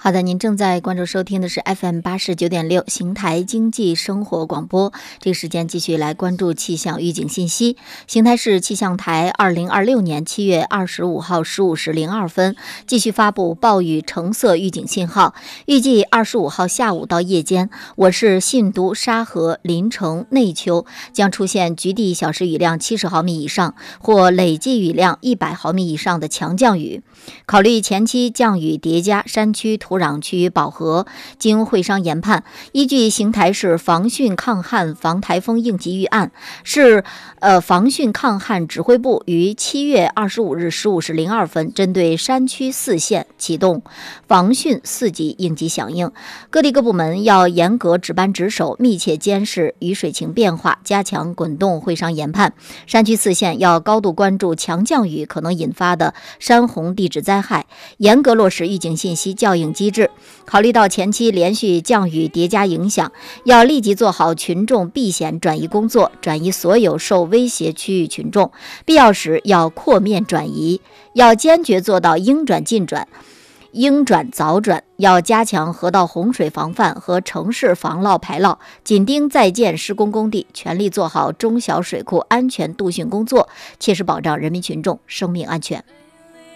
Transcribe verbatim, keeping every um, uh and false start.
好的，您正在关注收听的是 F M 八十九点六邢台经济生活广播。这个时间继续来关注气象预警信息。邢台市气象台二零二六年七月二十五号十五时零二分继续发布暴雨橙色预警信号。预计二十五号下午到夜间，我市信都、沙河、临城、内丘将出现局地小时雨量七十毫米以上或累计雨量一百毫米以上的强降雨。考虑前期降雨叠加，山区土壤趋于饱和，经会商研判，依据邢台市防汛抗旱防台风应急预案，市呃防汛抗旱指挥部于七月二十五日十五时零二分，针对山区四县启动防汛四级应急响应。各地各部门要严格值班值守，密切监视雨水情变化，加强滚动会商研判。山区四县要高度关注强降雨可能引发的山洪地质灾害，严格落实预警信息校应机制。考虑到前期连续降雨叠加影响，要立即做好群众避险转移工作，转移所有受威胁区域群众，必要时要扩面转移，要坚决做到应转尽转，应转早转，要加强河道洪水防范和城市防涝排涝，紧盯在建施工工地，全力做好中小水库安全渡汛工作，切实保障人民群众生命安全。